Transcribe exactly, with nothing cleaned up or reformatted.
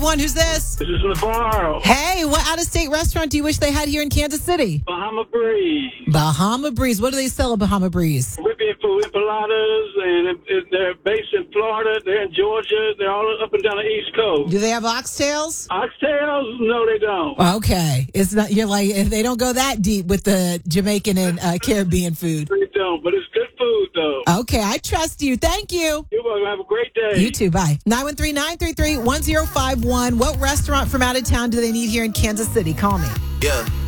One, who's this? This is Navarro. Hey, what out-of-state restaurant do you wish they had here in Kansas City? Bahama Breeze. Bahama Breeze. What do they sell at Bahama Breeze? Whipping for Whippaladas, and it, it, they're based in Florida. They're in Georgia. They're all up and down the East Coast. Do they have oxtails? Oxtails? No, they don't. Okay, it's not. You're like they don't go that deep with the Jamaican and uh, Caribbean food. They don't, but it's good food though. Okay, I trust you. Thank you. You're welcome. Have a great day. You too. Bye. nine one three, nine three three, one zero five one. What restaurant from out of town do they need here in Kansas City? Call me. Yeah.